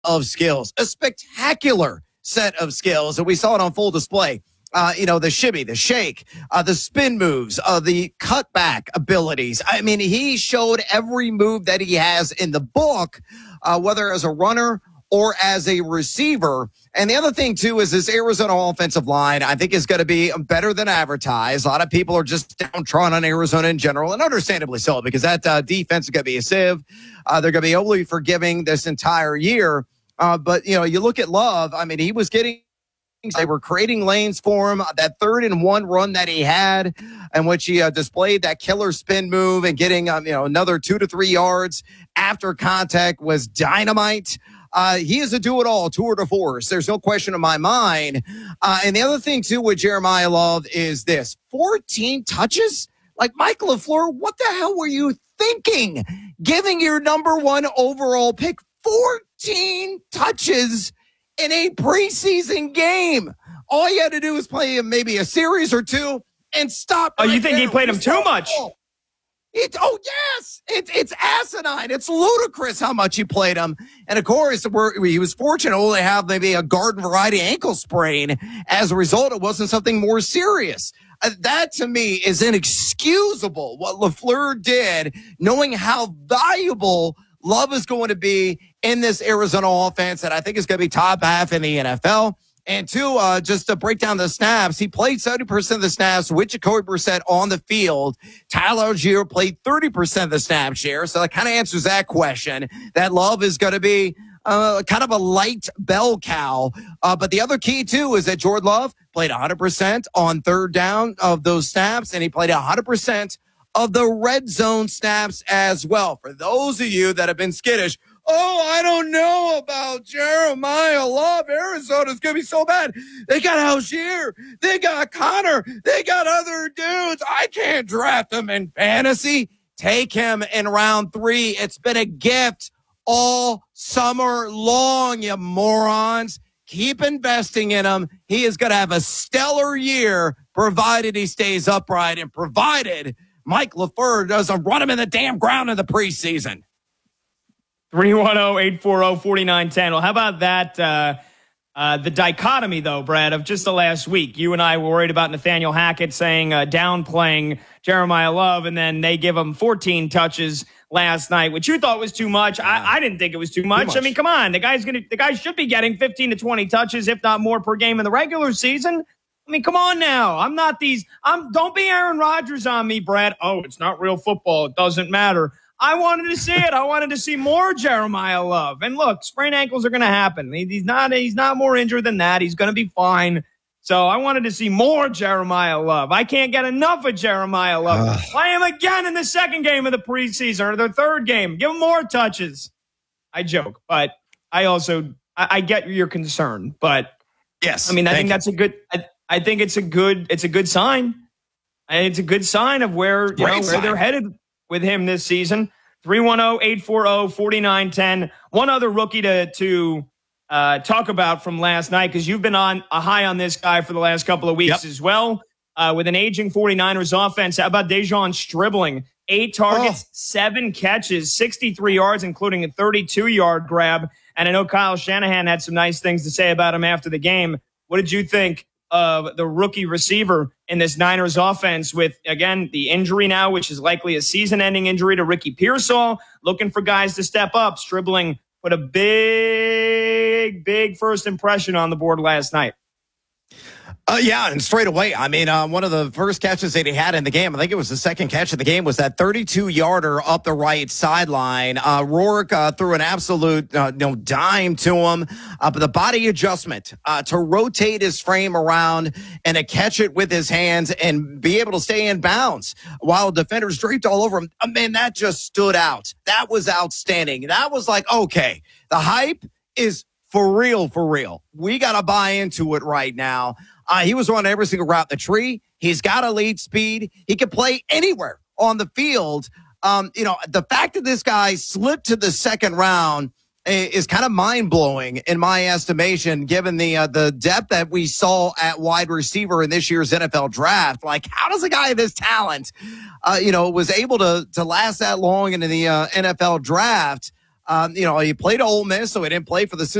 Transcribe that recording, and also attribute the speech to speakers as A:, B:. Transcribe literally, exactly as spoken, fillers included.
A: of skills, a spectacular set of skills, and we saw it on full display. Uh, you know, the shimmy, the shake, uh, the spin moves, uh, the cutback abilities. I mean, he showed every move that he has in the book, uh, whether as a runner or as a receiver. And the other thing, too, is this Arizona offensive line, I think, is going to be better than advertised. A lot of people are just downtrodden on Arizona in general, and understandably so, because that uh, defense is going to be a sieve. Uh, they're going to be overly forgiving this entire year. Uh, but, you know, you look at Love, I mean, he was getting They were creating lanes for him. That third and one run that he had, in which he uh, displayed that killer spin move and getting um, you know another two to three yards after contact was dynamite. Uh, he is a do-it-all, tour de force. There's no question in my mind. Uh, and the other thing, too, with Jeremiah Love is this. fourteen touches? Like, Mike LaFleur, what the hell were you thinking? Giving your number one overall pick fourteen touches in a preseason game. All you had to do was play him maybe a series or two and stop.
B: Oh,
A: right
B: you think
A: there.
B: he played him too much?
A: It, oh, yes. It, it's asinine. It's ludicrous how much he played him. And, of course, we're, he was fortunate to only have maybe a garden variety ankle sprain. As a result, it wasn't something more serious. Uh, that, to me, is inexcusable, what LaFleur did, knowing how valuable Love is going to be in this Arizona offense that I think is going to be top half in the N F L. And two, uh, just to break down the snaps, he played seventy percent of the snaps with Jacoby Brissett on the field. Tyler Algier played thirty percent of the snap share. So that kind of answers that question, that Love is going to be uh, kind of a light bell cow. Uh, but the other key, too, is that Jordan Love played one hundred percent on third down of those snaps, and he played one hundred percent of the red zone snaps as well. For those of you that have been skittish, oh, I don't know about Jeremiah Love. Arizona's going to be so bad. They got Algier. They got Connor. They got other dudes. I can't draft them in fantasy. Take him in round three. It's been a gift all summer long, you morons. Keep investing in him. He is going to have a stellar year, provided he stays upright and provided Mike LaFleur doesn't run him in the damn ground in the preseason.
B: three one zero, eight four zero, four nine one zero. Well, how about that? Uh, uh, the dichotomy, though, Brad, of just the last week. You and I were worried about Nathaniel Hackett saying, uh, downplaying Jeremiah Love, and then they give him fourteen touches last night, which you thought was too much. I, I didn't think it was too much. too much. I mean, come on. The guy's gonna, the guy should be getting fifteen to twenty touches, if not more, per game in the regular season. I mean, come on now. I'm not these. I'm. Don't be Aaron Rodgers on me, Brad. Oh, it's not real football. It doesn't matter. I wanted to see it. I wanted to see more Jeremiah Love. And look, sprained ankles are going to happen. He's not. He's not more injured than that. He's going to be fine. So I wanted to see more Jeremiah Love. I can't get enough of Jeremiah Love. Play him again in the second game of the preseason or the third game. Give him more touches. I joke, but I also I, I get your concern. But
A: yes,
B: I mean, I think
A: you.
B: that's a good. I, I think it's a good. It's a good sign. And it's a good sign of where you know where they're headed with him this season. three one zero, eight four zero, four nine one zero. One other rookie to to uh, talk about from last night, because you've been on a high on this guy for the last couple of weeks yep. as well. Uh, with an aging forty-niners offense, how about Dejon Stribling? Eight targets, oh. seven catches, sixty-three yards, including a thirty-two-yard grab. And I know Kyle Shanahan had some nice things to say about him after the game. What did you think of the rookie receiver in this Niners offense with, again, the injury now, which is likely a season-ending injury to Ricky Pearsall, looking for guys to step up? Stribling put a big, big first impression on the board last night.
A: Uh, yeah, and straight away, I mean, uh, one of the first catches that he had in the game, I think it was the second catch of the game, was that thirty-two-yarder up the right sideline. Uh, Rourke uh, threw an absolute uh, you know, dime to him, uh, but the body adjustment uh, to rotate his frame around and to catch it with his hands and be able to stay in bounds while defenders draped all over him, I mean, that just stood out. That was outstanding. That was like, okay, the hype is for real, for real. We got to buy into it right now. Uh, he was running every single route in the tree. He's got elite speed. He can play anywhere on the field. Um, you know, the fact that this guy slipped to the second round is kind of mind-blowing in my estimation, given the uh, the depth that we saw at wide receiver in this year's N F L draft. Like, how does a guy of this talent, uh, you know, was able to to last that long into the uh, N F L draft? Um, you know, he played Ole Miss, so he didn't play for the